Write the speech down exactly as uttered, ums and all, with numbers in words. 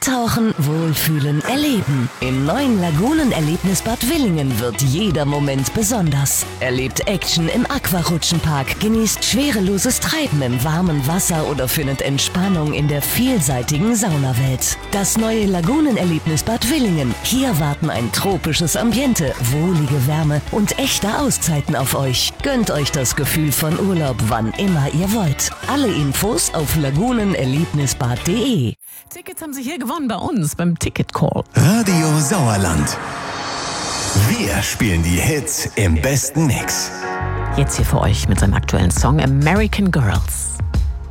Eintauchen, wohlfühlen, erleben. Im neuen Lagunenerlebnisbad Willingen wird jeder Moment besonders. Erlebt Action im Aquarutschenpark, genießt schwereloses Treiben im warmen Wasser oder findet Entspannung in der vielseitigen Saunawelt. Das neue Lagunenerlebnisbad Willingen. Hier warten ein tropisches Ambiente, wohlige Wärme und echte Auszeiten auf euch. Gönnt euch das Gefühl von Urlaub, wann immer ihr wollt. Alle Infos auf lagunenerlebnisbad punkt de. Tickets haben Sie hier gewonnen bei uns beim Ticket Call. Radio Sauerland. Wir spielen die Hits im besten Mix. Jetzt hier für euch mit seinem aktuellen Song American Girls.